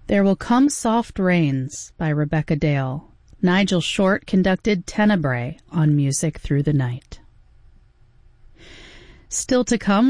There Will Come Soft Rains by Rebecca Dale. Nigel Short conducted Tenebrae on Music Through the Night. Still to come,